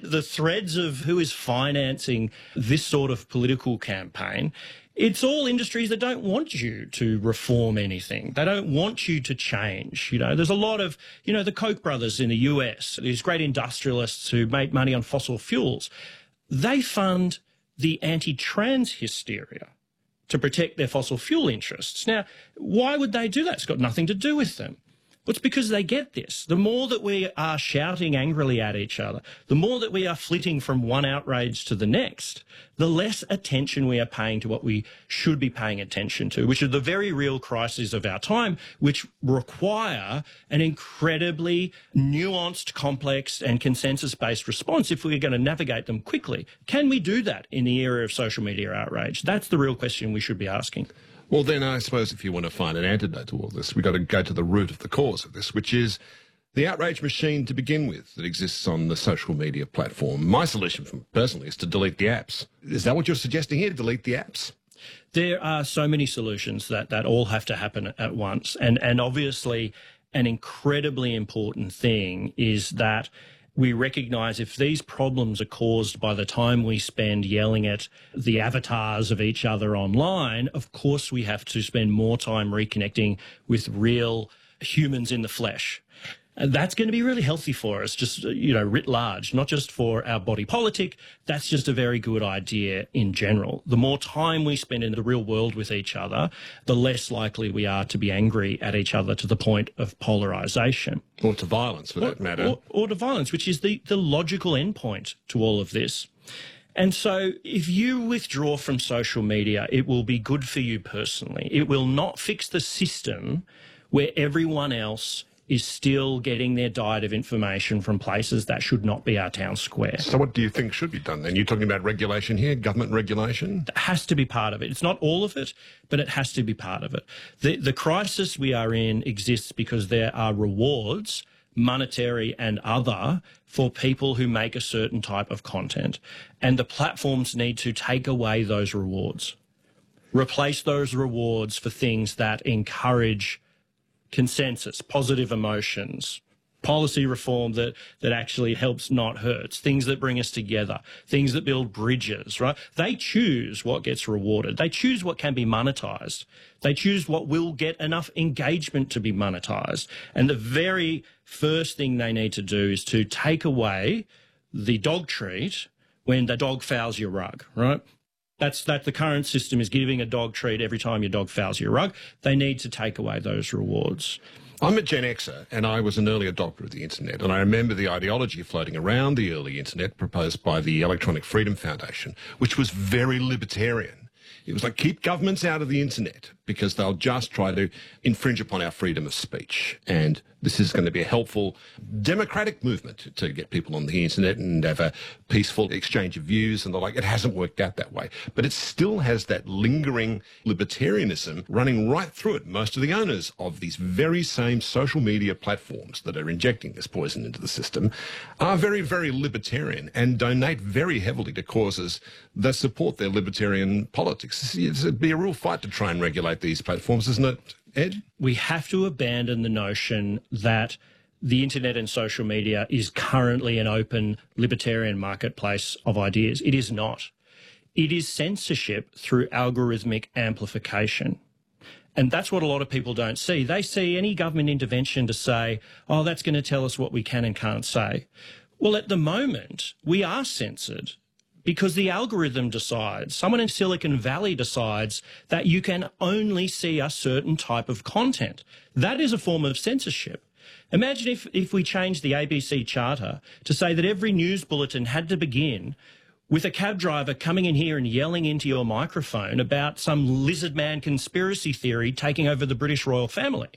the threads of who is financing this sort of political campaign, it's all industries that don't want you to reform anything. They don't want you to change. You know, there's a lot of, you know, the Koch brothers in the US, these great industrialists who make money on fossil fuels. They fund the anti-trans hysteria to protect their fossil fuel interests. Now, why would they do that? It's got nothing to do with them. Well, it's because they get this. The more that we are shouting angrily at each other, the more that we are flitting from one outrage to the next, the less attention we are paying to what we should be paying attention to, which are the very real crises of our time, which require an incredibly nuanced, complex and consensus-based response if we're going to navigate them quickly. Can we do that in the era of social media outrage? That's the real question we should be asking. Well, then I suppose if you want to find an antidote to all this, we've got to go to the root of the cause of this, which is the outrage machine to begin with that exists on the social media platform. My solution, personally, is to delete the apps. Is that what you're suggesting here, to delete the apps? There are so many solutions that all have to happen at once. And obviously, an incredibly important thing is that we recognise if these problems are caused by the time we spend yelling at the avatars of each other online, of course we have to spend more time reconnecting with real humans in the flesh. And that's going to be really healthy for us, just, you know, writ large, not just for our body politic. That's just a very good idea in general. The more time we spend in the real world with each other, the less likely we are to be angry at each other to the point of polarisation. Or to violence, for that matter. Or to violence, which is the logical endpoint to all of this. And so if you withdraw from social media, it will be good for you personally. It will not fix the system where everyone else is still getting their diet of information from places that should not be our town square. So what do you think should be done then? You're talking about regulation here, government regulation? It has to be part of it. It's not all of it, but it has to be part of it. The crisis we are in exists because there are rewards, monetary and other, for people who make a certain type of content. And the platforms need to take away those rewards, replace those rewards for things that encourage consensus, positive emotions, policy reform that actually helps, not hurts, things that bring us together, things that build bridges, right? They choose what gets rewarded. They choose what can be monetized. They choose what will get enough engagement to be monetized. And the very first thing they need to do is to take away the dog treat when the dog fouls your rug, right? That's the current system is giving a dog treat every time your dog fouls your rug. They need to take away those rewards. I'm a Gen Xer, and I was an early adopter of the internet, and I remember the ideology floating around the early internet proposed by the Electronic Freedom Foundation, which was very libertarian. It was like, keep governments out of the internet because they'll just try to infringe upon our freedom of speech. And this is going to be a helpful democratic movement to get people on the internet and have a peaceful exchange of views and the like. It hasn't worked out that way, but it still has that lingering libertarianism running right through it. Most of the owners of these very same social media platforms that are injecting this poison into the system are very, very libertarian and donate very heavily to causes that support their libertarian politics. It'd be a real fight to try and regulate these platforms, isn't it, Ed? We have to abandon the notion that the internet and social media is currently an open libertarian marketplace of ideas. It is not. It is censorship through algorithmic amplification. And that's what a lot of people don't see. They see any government intervention to say, oh, that's going to tell us what we can and can't say. Well, at the moment, we are censored because the algorithm decides, someone in Silicon Valley decides that you can only see a certain type of content. That is a form of censorship. Imagine if we changed the ABC Charter to say that every news bulletin had to begin with a cab driver coming in here and yelling into your microphone about some lizard man conspiracy theory taking over the British royal family.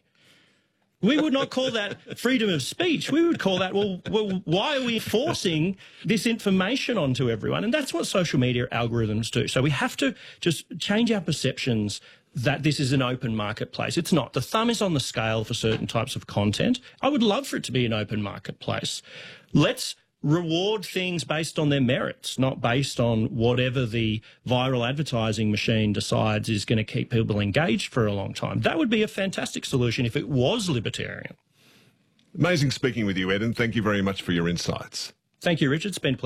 We would not call that freedom of speech. We would call that, well, why are we forcing this information onto everyone? And that's what social media algorithms do. So we have to just change our perceptions that this is an open marketplace. It's not. The thumb is on the scale for certain types of content. I would love for it to be an open marketplace. Let's reward things based on their merits, not based on whatever the viral advertising machine decides is going to keep people engaged for a long time. That would be a fantastic solution if it was libertarian. Amazing speaking with you, Ed, and thank you very much for your insights. Thank you, Richard. It's been a pleasure.